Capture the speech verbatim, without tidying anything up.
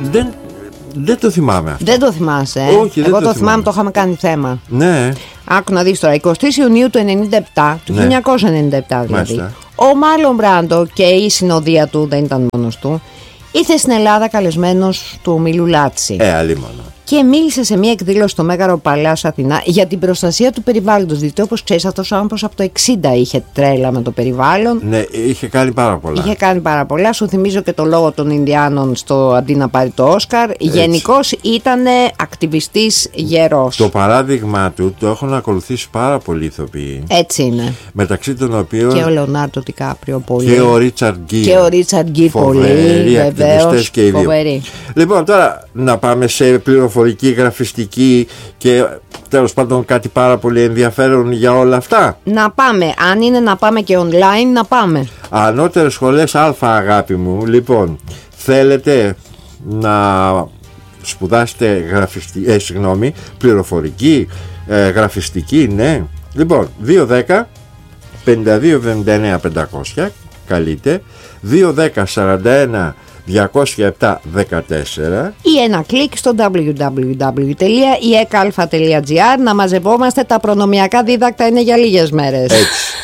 Δεν, δεν το θυμάμαι αυτό. Δεν το θυμάσαι, ε? Όχι, δεν Εγώ το το θυμάμαι, θυμάμαι. το είχαμε κάνει θέμα. Ναι. Άκου να δεις τώρα, εικοστή τρίτης Ιουνίου του ενενήντα επτά, του Ναι. χίλια εννιακόσια ενενήντα επτά δηλαδή, Μάλιστα. ο Μάρλον Μπράντο και η συνοδεία του, δεν ήταν μόνος του, ήρθε στην Ελλάδα καλεσμένος του ομίλου Λάτσι. Ε, αλίμονο. Και μίλησε σε μια εκδήλωση στο Μέγαρο Παλάς Αθηνά για την προστασία του περιβάλλοντος. Διότι όπως ξέρεις, αυτός ο άνθρωπος από το εξήντα είχε τρέλα με το περιβάλλον. Ναι, είχε κάνει πάρα πολλά. Είχε κάνει πάρα πολλά. Σου θυμίζω και το λόγο των Ινδιάνων στο αντί να πάρει το Όσκαρ. Γενικώς ήταν ακτιβιστής γερός. Το παράδειγμα του το έχουν ακολουθήσει πάρα πολλοί ηθοποιοί. Έτσι είναι. Μεταξύ των οποίων Και ο Λεωνάρντο Ντικάπριο πολύ. και ο Ρίτσαρντ Γκίρ. Και ο Ρίτσαρντ Γκίρ πολύ. Φοβεροί Βεβαίως. ακτιβιστές και οι δύο. Φοβεροί. Λοιπόν, τώρα να πάμε σε πληροφορική, γραφιστική και τέλος πάντων κάτι πάρα πολύ ενδιαφέρον για όλα αυτά. Να πάμε. Αν είναι να πάμε και online, να πάμε. Ανώτερες σχολές Α, αγάπη μου. Λοιπόν, θέλετε να σπουδάσετε γραφιστη... ε, συγγνώμη, πληροφορική, ε, γραφιστική, ναι. Λοιπόν, δύο δέκα πενήντα δύο εβδομήντα εννέα πεντακόσια, καλείτε. δύο δέκα σαράντα ένα διακόσια επτά δεκατέσσερα Ή ένα κλικ στο double-u double-u double-u τελεία ι ε κ α τελεία τζι άρ. Να μαζευόμαστε, τα προνομιακά δίδακτα είναι για λίγες μέρες. Έτσι.